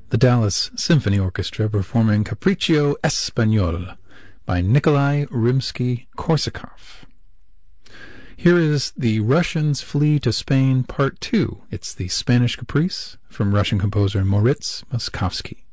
The Dallas Symphony Orchestra performing Capriccio Espagnol by Nikolai Rimsky-Korsakov. Here is The Russians Flee to Spain, Part 2. It's the Spanish Caprice from Russian composer Moritz Moszkowski.